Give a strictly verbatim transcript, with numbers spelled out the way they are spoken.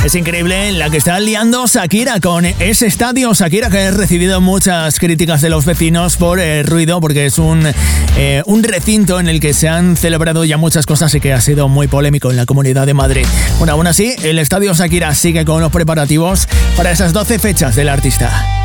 Es increíble la que está liando Shakira con ese estadio. Shakira que ha recibido muchas críticas de los vecinos por el ruido, porque es un, eh, un recinto en el que se han celebrado ya muchas cosas y que ha sido muy polémico en la Comunidad de Madrid. Bueno, aún así, el estadio Shakira sigue con los preparativos para esas doce fechas del artista.